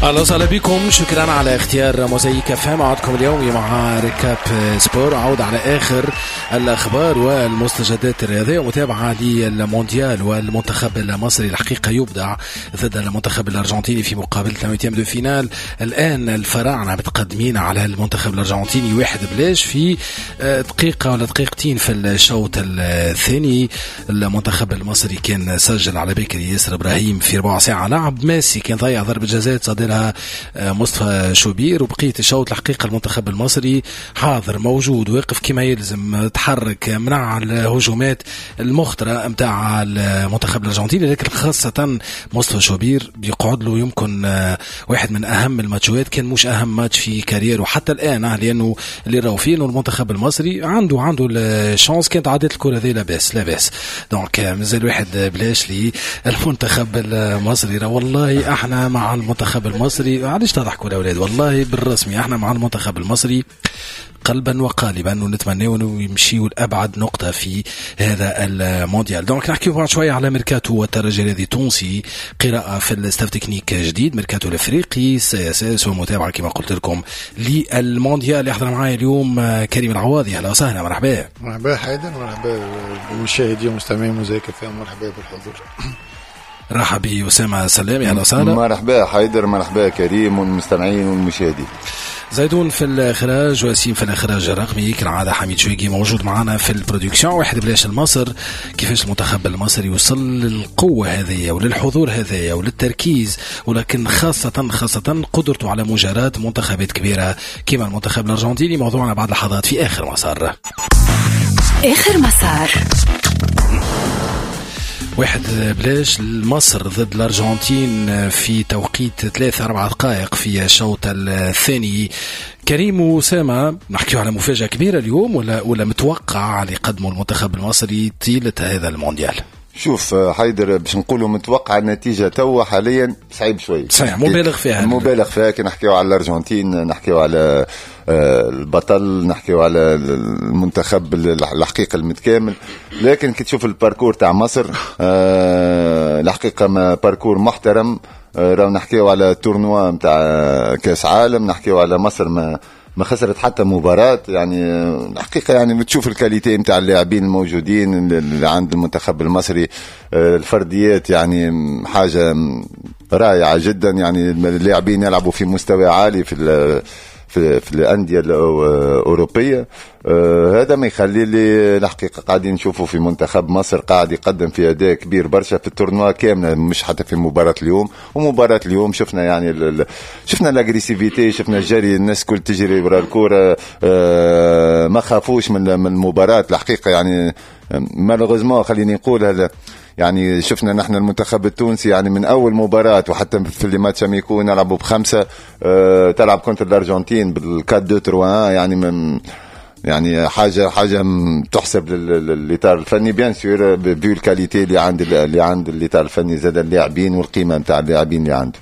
اهلا وسهلا بكم، شكرا على اختيار موزايك فهم. عودكم اليوم مع ركاب سبور، عود على اخر الاخبار والمستجدات الرياضيه ومتابعه للمونديال والمنتخب المصري. الحقيقه يبدع ضد المنتخب الارجنتيني في مقابله الثمانية دو فينال. الان الفراعنه متقدمين على المنتخب الارجنتيني 1-0 في دقيقه ولا دقيقتين في الشوط الثاني. المنتخب المصري كان سجل على بكري ياسر ابراهيم في ربع ساعه لعب. ميسي كان ضيع ضربه جزاء صادرها مصطفى شوبير. وبقية الشوط الحقيقة المنتخب المصري حاضر موجود واقف كما يلزم، تحرك منع الهجومات المخطرة متاع المنتخب الارجنتيني، لكن خاصة مصطفى شوبير بيقعد له يمكن واحد من أهم الماتشات، كان مش أهم ماتش في كاريره حتى الآن، لأنه اللي راهو فيه إنه المنتخب المصري عنده الشانس. كانت عادة الكرة ذي لاباس دونك مازال واحد بلاش لي المنتخب المصري. والله احنا مع المنتخب المصري. علاش تضحكوا الاولاد؟ والله بالرسمي احنا مع المنتخب المصري قلبا وقالبا، ونتمنى انه يمشيوا لابعد نقطه في هذا المونديال. دونك نحكي بعد شويه على ميركاتو والترجي الذي تونسي، قراءه في الستاف تكنيك جديد ميركاتو الافريقي، سي اس اس، ومتابعه كما قلت لكم للمونديال. يحضر معي اليوم كريم العواضي. اهلا وسهلا. مرحبا حيدر، مرحبا بالمشاهدين ومستمعين موزايك فهم، مرحبا بالحضور. رحب بأسامة سلامي. أهلا وسهلا. مرحبا حيدر، مرحبا كريم والمستمعين والمشاهدين. زيدون في الإخراج وسيم في الإخراج الرقمي، كالعادة حميد شويقي موجود معنا في البرودكسيون. 1-0 المصر. كيفاش المنتخب المصري وصل للقوة هذه وللحضور هذه وللتركيز، ولكن خاصة قدرته على مجاراة منتخبات كبيرة كما المنتخب الأرجنتيني. موضوعنا بعد لحظات في آخر مسار. 1-0 مصر ضد الأرجنتين في توقيت 3-4 دقائق في الشوط الثاني. كريم وسامة، نحكي على مفاجأة كبيرة اليوم ولا متوقع اللي قدمه المنتخب المصري طيلة هذا المونديال؟ شوف حيدر، باش نقولوا متوقع النتيجة توا حاليا صعيب شوي، صحيح مبالغ فيها كي نحكيو على الأرجنتين، نحكيو على البطل، نحكيو على المنتخب الحقيقة المتكامل. لكن كي تشوف الباركور تاع مصر الحقيقة ما باركور محترم. راو نحكيو على تورنوا متاع كاس عالم، نحكيو على مصر ما خسرت حتى مباراة. يعني الحقيقة يعني بتشوف الكاليتي متاع اللاعبين الموجودين اللي عند المنتخب المصري، الفرديات يعني حاجة رائعة جدا. يعني اللاعبين يلعبوا في مستوى عالي في الأندية الأوروبية. هذا ما يخلي لي الحقيقة قاعدين نشوفوا في منتخب مصر قاعد يقدم في أداء كبير برشا في التورنوا كاملة، مش حتى في مباراة اليوم. ومباراة اليوم شفنا يعني شفنا الأجريسيفيتي، شفنا الجري، الناس كل تجري ورا الكرة، ما خافوش من المباراة الحقيقة. يعني مالوغوزمون خليني نقول هذا، يعني شفنا نحن المنتخب التونسي يعني من أول مباراة وحتى في اللي ماتش أميكو نلعبوا ب5 تلعب كونتر الأرجنتين بال4-2-3-1. يعني حاجة تحسب للإطار الفني بيان سور، بيو الكاليتي اللي عند الإطار الفني، زاد اللاعبين والقيمة متاع اللاعبين اللي عنده.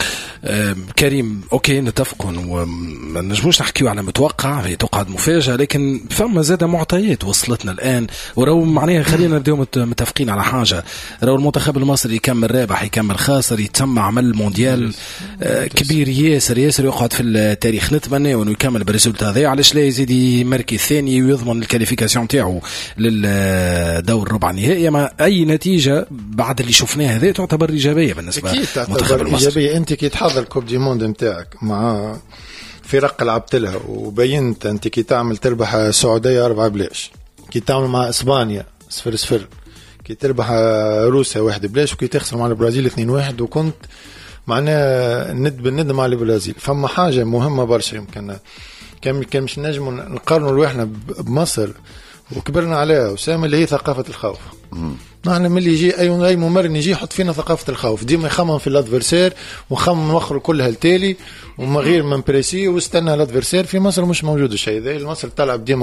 كريم اوكي نتفقوا وما نجموش نحكيو على متوقع، هي تقعد مفاجأة، لكن فما زاد معطيات وصلتنا الآن. ورو معناها خلينا نبداو متفقين على حاجة، رو المنتخب المصري يكمل رابح يكمل خاسر يتم عمل المونديال كبير ياسر يقعد في التاريخ. نتمنى انه يكمل بالريزولت هذا، علاش لا يزيد يمركي الثاني ويضمن الكاليفيكاسيون تاعو للدور الربع النهائي. ما اي نتيجة بعد اللي شفناه هذا تعتبر إيجابية بالنسبة للمنتخب المصري. انت كي تحضر الكوب دي موند نتاعك مع فرق لعبت لها وبينت انت كي تعمل تربح السعوديه 4-0، كي تعمل مع اسبانيا 0-0، كي تربح روسيا 1-0، وكي تخسر مع البرازيل 2-1، وكنت معناها ند بالند مع البرازيل. فما حاجه مهمه برشا يمكن كان مش نجم نقارنوا روحنا بمصر وكبرنا عليها وسام، اللي هي ثقافه الخوف. نحن من اللي يجي اي ممرن يجي يحط فينا ثقافه الخوف، ديما يخمم في الادفيرسير وخمم نوخر كلها التالي وما غير من بريسي واستنى الادفيرسير. في مصر مش موجود الشيء ذا. مصر تلعب ديما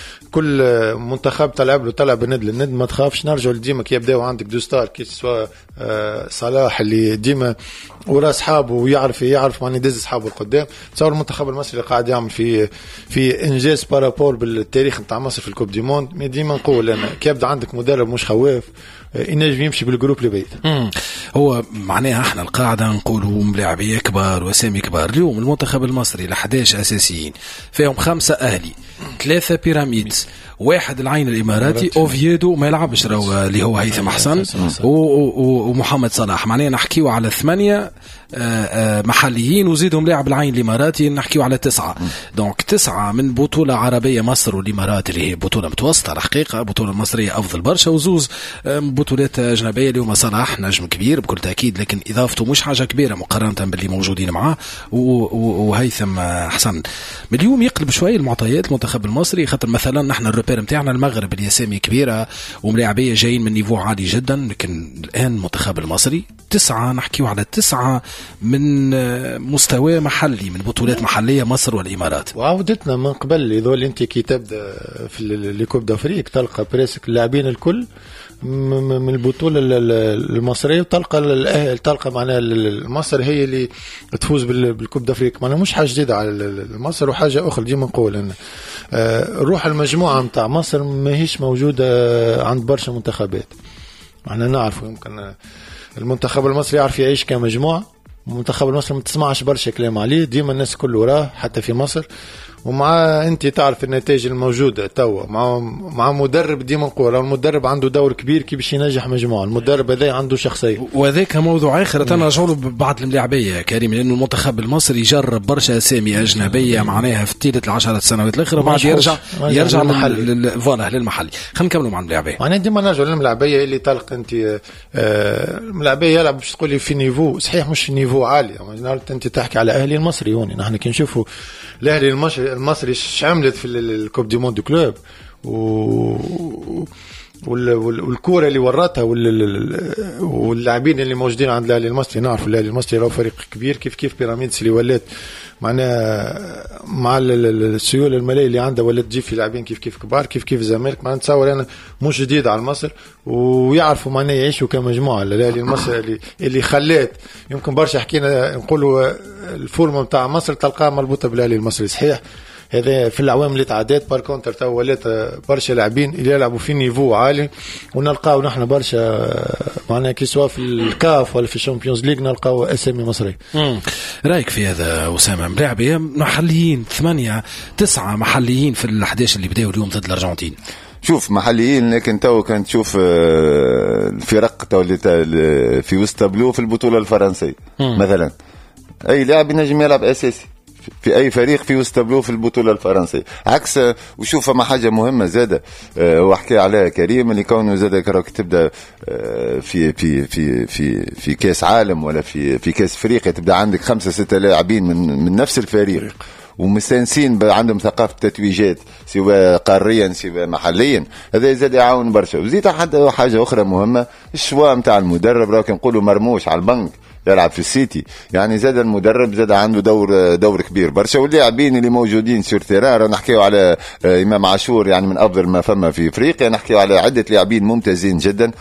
كل منتخب تلعب له تلعب الند للند، ما تخافش. نرجع ديما كي يبداو عندك دو ستار كي سوا صلاح اللي ديما ورا اصحابه ويعرف معني يدز اصحابه القدام. تصور المنتخب المصري اللي قاعد يعمل في انجاز بارابور بالتاريخ نتاع مصر في الكوب دي موند. ديما نقول انا كي يبدا عندك مدرب مش خواف ينجم يمشي بالجروب لبيت. هو معناها احنا القاعده نقولوا ملاعبيه كبار واسامي كبار. اليوم المنتخب المصري ل 11 اساسيين فيهم 5 اهلي 3 بيراميدز 1 العين الاماراتي اوفيدو ما يلعبش راهو اللي هو هيثم حسن ومحمد صلاح. معناها نحكيو على 8 محليين وزيدهم لاعب العين الاماراتي نحكيو على 9. دونك 9 من بطوله عربيه مصر والامارات اللي هي بطوله متوسطه الحقيقه. بطوله مصريه افضل برشا وزوز بطولات اجنبيه. اليوم صلاح نجم كبير بكل تاكيد لكن اضافته مش حاجه كبيره مقارنه باللي موجودين معاه وهيثم حسن. اليوم يقلب شويه المعطيات المنتخب المصري خاطر مثلا نحن الروبير نتاعنا المغرب اللي اسامي كبيره وملاعبيه جايين من نيفو عالي جدا. لكن الان المنتخب المصري 9 نحكيو على 9 من مستوى محلي من بطولات محليه مصر والامارات. وعودتنا من قبل هذول انت كي تبدا في الكوب دافريك تلقى بريسك اللاعبين الكل من البطوله المصريه وتلقى معناها مصر هي اللي تفوز بالكوب دافريك. معناها مش حاجه جديده على مصر وحاجه اخرى ديما نقول ان روح المجموعه نتاع مصر ما هيش موجوده عند برشا منتخبات. احنا نعرف يمكن المنتخب المصري يعرف يعيش كمجموعه. المنتخب المصري ما تسمعش برشا كلام عليه ديما الناس كل وراه حتى في مصر. ومع انت تعرف النتائج الموجوده توا مع مدرب ديما نقول المدرب عنده دور كبير كي باش ينجح مجموعه. المدرب هذا عنده شخصيه وذاك موضوع اخر تنرجعوا له بعض الملاعبيه كريم لانه المنتخب المصري جرب برشا اسامي اجنبيه معناها في طيله ال10 سنوات الاخيره بعد يرجع للمحلي. خلينا نكملوا مع الملاعبيه. معناها ديما نرجعوا للملاعبيه اللي تلقى انت الملاعبيه يلعب باش تقولي في نيفو صحيح مش نيفو عالي. انت تحكي على اهلي المصري هون نحن كي نشوفوا الاهلي المصري عملت في الكوب دي موند كلوب والكوره اللي وراتها واللاعبين اللي موجودين عند الاهلي المصري. نعرف الاهلي المصري راهو فريق كبير كيف بيراميدز اللي ولات معناها مع السيوله الماليه اللي عندها ولات تجيب في لاعبين كيف كبار كيف الزمالك. معناها نتصور انا مش جديد على مصر ويعرفوا معناها يعيشوا كمجموعه. الاهلي المصري اللي خلات يمكن برشا حكينا نقولوا الفورمه نتاع مصر تلقاها مربوطه بالاهلي المصري صحيح. هذا في العوام اللي تعدات بار كونتر تو ولات برشا لاعبين اللي يلعبوا في نيفو عالي ونلقاو نحن برشا معناها كي سواء في الكاف ولا في الشامبيونز ليج نلقاو اسامي مصري. رايك في هذا اسامه؟ ملاعبيه محليين 8 9 محليين في ال11 اللي بداوا اليوم ضد الارجنتين. شوف محليين لكن تو كانت تشوف الفرق تو اللي في وسط تابلو في البطوله الفرنسيه مثلا اي لاعب ينجم يلعب اساسي في اي فريق في وسط تابلو في البطوله الفرنسيه. عكس وشوف ما حاجه مهمه زاده وحكي عليها كريم اللي كونه زاده كراك تبدا في في في في في كاس عالم ولا في كاس افريقيا تبدا عندك 5-6 لاعبين من نفس الفريق ومستانسين عندهم ثقافه تتويجات سواء قاريا سواء محليا. هذا زاد يعاون برشا. وزيد حاجه اخرى مهمه الشواء نتاع المدرب. راك نقولوا مرموش على البنك يلعب في السيتي يعني زاد المدرب زاد عنده دور كبير برشا. واللاعبين اللي موجودين سور تيران نحكيو على امام عاشور يعني من افضل ما فما في افريقيا. نحكيو على عده لاعبين ممتازين جدا.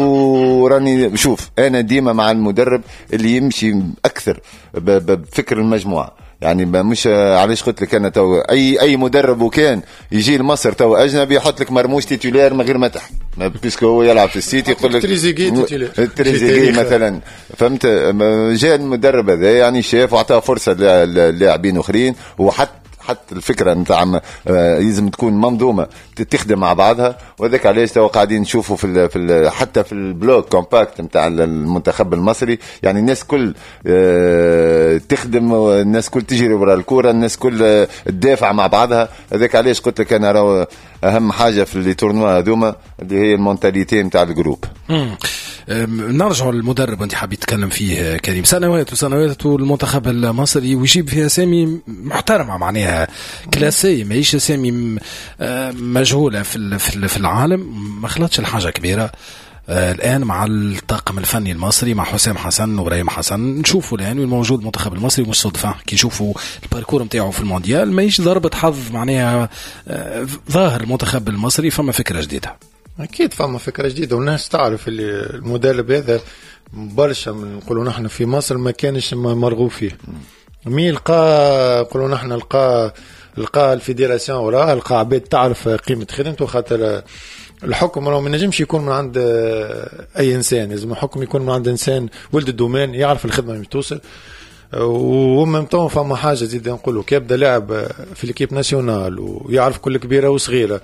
وراني شوف انا ديما مع المدرب اللي يمشي اكثر بفكر المجموعه. يعني مش علاش قلت لك انا تو اي مدرب وكان يجي لمصر تو اجنبي يحط لك مرموش تيتولير من غير ما تحكي بيسكو هو يلعب في السيتي يقول لك تريزيجي مثلا فهمت. جاء المدرب هذا يعني شاف وعطاه فرصه للاعبين اخرين. حتى الفكره نتاع لازم تكون منظومه تخدم مع بعضها. وذاك علاش تو قاعدين نشوفوا في حتى في البلوك كومباكت نتاع المنتخب المصري يعني الناس كل تخدم الناس كل تجري ورا الكره الناس كل تدافع مع بعضها. هذاك علاش قلت لك انا راهو اهم حاجه في اللي تورنوا هذوما اللي هي المونتاليتي نتاع الجروب. نرجع للمدرب انت حابب تتكلم فيه كريم. سنوات والمنتخب المصري ويجيب فيها اسامي محترمه معناها كلاسيه ماهيش اسامي مجهوله في العالم. ما خلطش الحاجه كبيره. الآن مع الطاقم الفني المصري مع حسام حسن وإبراهيم حسن نشوفوا الآن الموجود المنتخب المصري مش صدفة كي يشوفوا الباركور متاعه في المونديال ما يش ضربة حظ معناها ظاهر المنتخب المصري فما فكرة جديدة. أكيد فما فكرة جديدة والناس تعرف اللي المدرب هذا برشا من نقولوا نحن في مصر ما كانش مرغوب فيه. مي لقى نقولوا نحن لقى الفيدراسيون وراه، لقى عباد تعرف قيمة خدمته، خاطر الحكم راه ما نجمش يكون من عند اي انسان، لازم الحكم يكون من عند انسان ولد الدومين يعرف الخدمه اللي توصل. ومن طون فما حاجه زيد نقولوا كي يبدا لاعب في ليكيب ناسيونال ويعرف كل كبيره وصغيره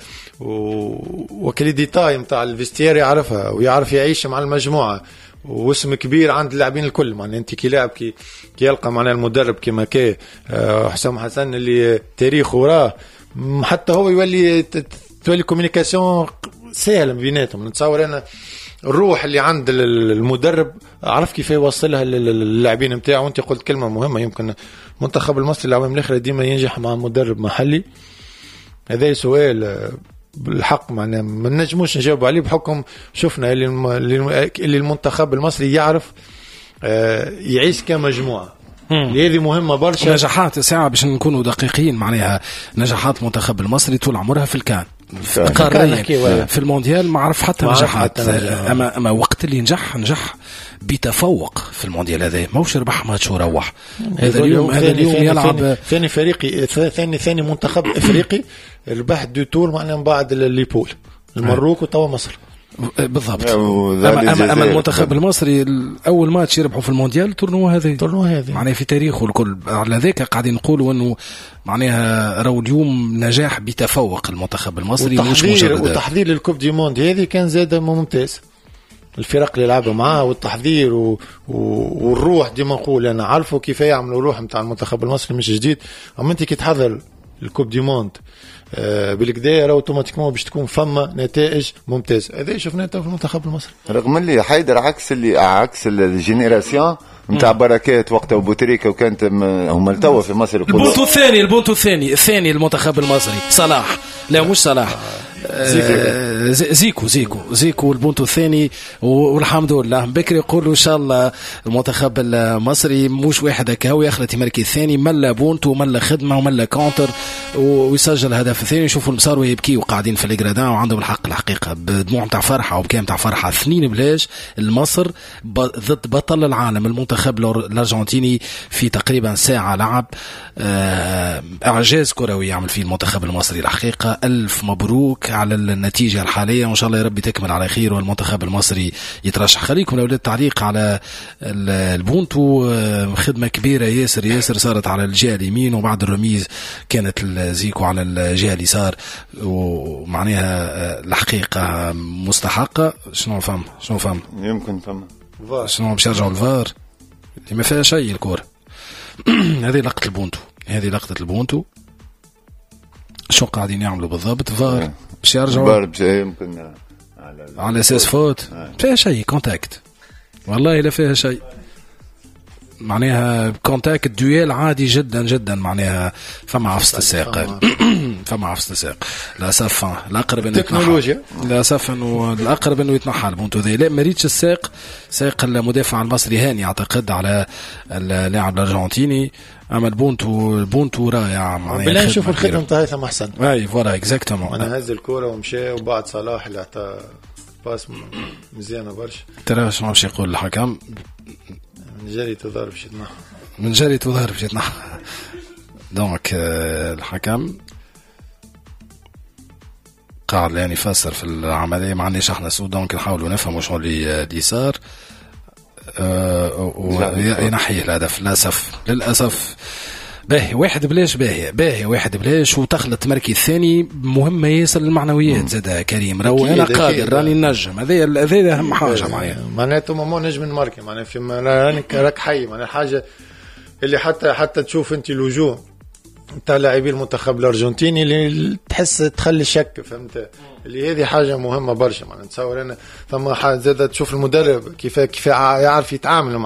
وكل ديتاي نتاع الفيستير يعرفها ويعرف يعيش مع المجموعه واسم كبير عند اللاعبين الكل. معناها انت كي لاعب كي يلقى معناها المدرب كيما كي حسام حسن اللي تاريخه وراه، حتى هو تولي كوميونيكاسيون سهله بيناتهم. نتصور انا الروح اللي عند المدرب عرف كيف يوصلها للاعبين نتاعو. وانت قلت كلمه مهمه، يمكن منتخب المصري العوام الاخرى ديما ينجح مع مدرب محلي. هذا سؤال بالحق معناه ما نجموش نجاوب عليه بحكم شفنا اللي المنتخب المصري يعرف يعيش كمجموعه. هذه مهمة برشا. نجاحات ساعة باش نكونوا دقيقين، معناها نجاحات المنتخب المصري طول عمرها في الكان قاريا في المونديال ما عرف حتى نجاحات. اما وقت اللي نجح بتفوق في المونديال هذا، موش ربح ماتش وروح. هذا اليوم يلعب ثاني فريقي ثاني منتخب افريقي ربح دو تور معناها من بعد ليبول المروك وتوا مصر بالضبط. اما المنتخب المصري اول ماتش يربحوا في المونديال التورنوا هذه معناها في تاريخه الكل. على ذاك قاعدين نقولوا انه معناها راهو اليوم نجاح بتفوق المنتخب المصري وتحضير للكوب دي موند هذه كان زاد ممتاز. الفرق اللي لعبوا معاه والتحضير والروح ديما نقول انا عارفوا كيف يعملوا روح نتاع المنتخب المصري مش جديد. اما انت كي تحضر الكوب دي موند بالكدا اوتوماتيكمون باش تكون فما نتائج ممتازه. هذا شفناه في المنتخب المصري. رغم اللي حيدر عكس الجينيراسيون نتاع بركات وقتها وبوتريكا وكانت هما التوا في مصر. البونتو الثاني المنتخب المصري صلاح، لا مش صلاح، زيكو البونتو الثاني. والحمد لله بكري يقولوا ان شاء الله المنتخب المصري مش واحد هكا هو ياخذ المركز الثاني، ملا بونتو ملا خدمه وملا كونتر ويسجل الهدف الثاني. يشوفوا المسار ويبكي وقاعدين في الجرادان وعندهم الحق الحقيقه بدموع نتاع فرحه وبكام نتاع فرحه. 2 بلاش المصر ضد بطل العالم المنتخب الارجنتيني في تقريبا ساعه لعب. اعجاز كروي يعمل فيه المنتخب المصري الحقيقه. الف مبروك على النتيجة الحالية وإن شاء الله يا رب تكمل على خير والمنتخب المصري يترشح. خليكم لأولاد تعليق على البونتو، خدمة كبيرة ياسر صارت على الجهة اليمين وبعد الرميز كانت الزيكو على الجهة اليسار ومعناها الحقيقة مستحقة. شنو فهم يمكن فهم شنو باش يرجعوا الفار اللي ما فيها شيء الكورة. هذه لقطة البونتو شو قاعدين يعملوا بالضبط؟ فار باش يرجعوا يمكن على اساس فوت فيها شيء كونتاكت، والله لا فيها شيء معناها كونتاكت دويل عادي جدا معناها فما عفصة الساق فما عفصة الساق. لا سف الأقرب إنه تكنولوجيا، لا سف إنه الأقرب إنه يتنحى البونتو ذي. لا مريتش ساق المدافع المصري هاني أعتقد على اللاعب الأرجنتيني. أما البونتو رائع معناها. بلا نشوف الخدمة نتاع هيثم أحسن. أي فوالا إكزاكتومون. أنا هز الكرة ومشى وبعد صلاح اللي أعطى باس مزيانة برشا. ترى شنو باش يقول الحكم؟ من جري تضارب باش يتنحى. دونك الحكم قاعد يعني يفسر في العملية، ما عندناش احنا سود دونك نحاولوا نفهموا شنو اللي صار. وينحيه الهدف للأسف. باهي واحد بلاش وتخلط مركز ثاني مهمة ياسر المعنويات زاد كريم. رو أنا قادر راني نجم، هذا أهم حاجة معايا. معناته ما نجم الماركة معناه في راك حي معناه حاجة اللي حتى تشوف أنت الوجوه نتاع لاعبي المنتخب الأرجنتيني اللي تحس تخلي شك، فهمت؟ اللي هذه حاجة مهمة برشا. معناه نتصور أنا ثم حاجة زادة تشوف المدرب كيف يعرف يتعامل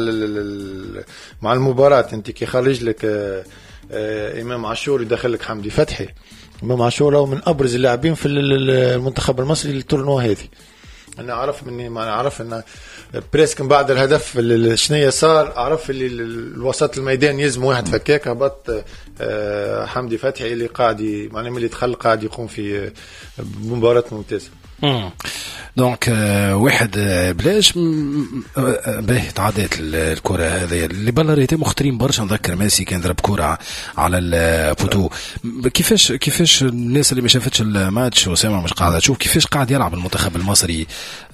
مع المباراة. أنت كي خرج لك إمام عاشور يدخل لك حمدي فتحي. إمام عاشور هو من أبرز اللاعبين في المنتخب المصري للتورنوا هذه. أنا عرف أن بريسك بعد الهدف الشنية صار، عرف اللي الوسط الميدان يزم واحد فكاك هبط حمدي فتحي اللي قاعد معناه اللي دخل قاعد يقوم في مباراة ممتازة. دونك واحد بلاش به تعديت الكرة هذه اللي بلاريتي مختارين برشا. نذكر ميسي كان ضرب كرة على البوتو. كيفاش الناس اللي ما شافتش الماتش وسامع مش قاعدة تشوف كيفاش قاعد يلعب المنتخب المصري؟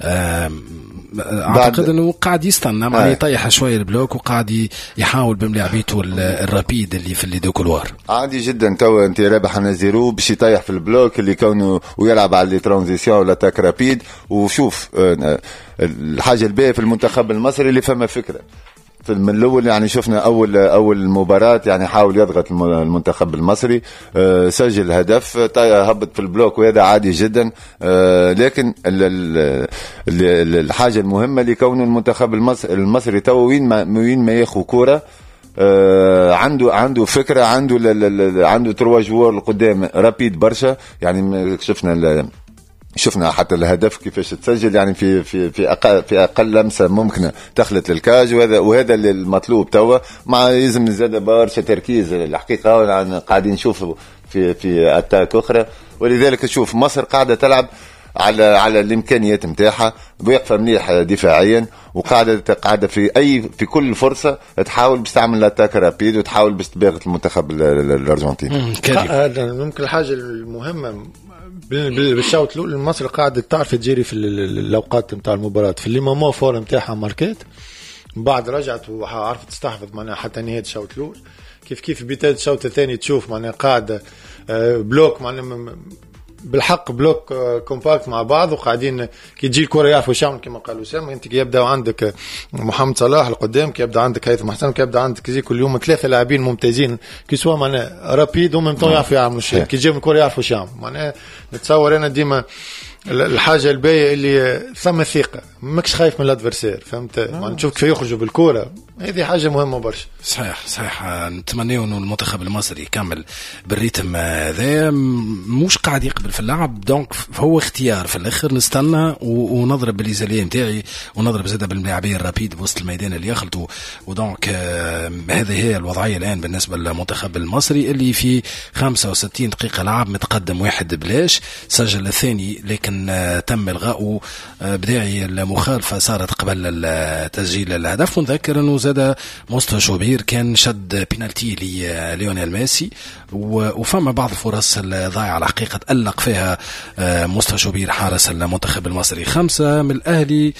اعتقد انه قاعد يستنى مع يطيح شويه البلوك وقاعد يحاول بملاعبيته الرابيد اللي في اللي كولوار. عادي جدا. تو انت رابح على زيرو باش يطيح في البلوك اللي كونه ويلعب على لي ترانزيسيون ولا تاك رابيد. وشوف الحاجه الباهيه في المنتخب المصري اللي فما فكره من الاول. يعني شفنا اول مباراه يعني حاول يضغط المنتخب المصري، سجل هدف، هبط في البلوك وهذا عادي جدا. لكن الحاجه المهمه اللي كونه المنتخب المصري تو وين ما ياخذ كوره عنده فكره، عنده 3 جوار القدام رابيد برشا. يعني شفنا حتى الهدف كيفاش تسجل، يعني في اقل لمسه ممكنه دخلت للكاج. وهذا اللي المطلوب توا. مع لازم نزيد برشا تركيز الحقيقه. قاعدين نشوف في اتاك اخرى، ولذلك تشوف مصر قاعده تلعب على الامكانيات نتاعها، واقفه مليح دفاعيا، وقاعده في كل فرصه تحاول باش تعمل اتاك رابيد وتحاول باش تباغت المنتخب الارجنتيني. ممكن الحاجه المهمه بالشوط الاول مصر قاعده تعرف تجري في الاوقات نتاع المباراه، في اللي ما فور نتاعها ماركات، بعد رجعت وعرفت تستحفظ معناها حتى نهايه الشوط الاول. كيف بدايه الشوط الثاني تشوف معناها قاعده بلوك معناها بالحق بلوك كومباكت مع بعض، وقاعدين كي تجي الكره يعرفوا شامل كما قالوا سام. انت كي يبدا عندك محمد صلاح القدام، كي يبدا عندك هيثم حسن، كي يبدا عندك زي كل يوم 3 لاعبين ممتازين كي سوا معناها رابيد ومن طون يعرفوا يعملوا شيء. كي تجيب الكره يعرفوا شامل معناها. نتصور انا ديما الحاجه الباهيه اللي ثم ثقه، ماكش خايف من الادفيرسير، فهمت؟ ما نشوف كيف يخرجوا بالكره، هذه حاجه مهمه برشا. صحيح نتمنى انه المنتخب المصري يكمل بالريتم هذا، مش قاعد يقبل في اللعب. دونك هو اختيار في الاخر، نستنى ونضرب باليزاليه نتاعي، ونضرب زاده باللاعبين الرابيد بوسط الميدان اللي يخلطوا. ودونك هذه هي الوضعيه الان بالنسبه للمنتخب المصري اللي في 65 دقيقه لعب متقدم 1 بلاش، سجل الثاني لكن تم الغاء بداعي المخالفه صارت قبل تسجيل الهدف. ونذكر انه زاد مصطفى شوبير كان شد بينالتي ليونيل ميسي، وفما بعض الفرص الضائعه الحقيقه تألق فيها مصطفى شوبير حارس المنتخب المصري. 5 من الاهلي،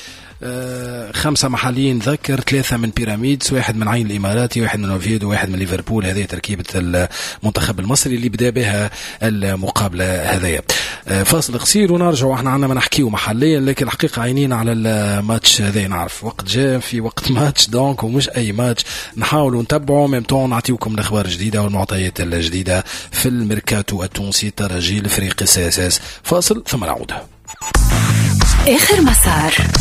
5 محليين، ذكر 3 من بيراميدز، 1 من عين الإماراتي، 1 من اوفيدو، 1 من ليفربول. هذه تركيبة المنتخب المصري اللي بدأ بها المقابلة هذه. فاصل قصير ونرجع. احنا عنا ما نحكيه محليا، لكن الحقيقة عينين على الماتش هذا. نعرف وقت جاء في وقت ماتش، دونك ومش أي ماتش، نحاول نتبعه ميمتون نعطيكم الأخبار الجديدة والمعطيات الجديدة في الميركاتو التونسي الترجي الافريقي CSS. فاصل ثم نعود. آخر مسار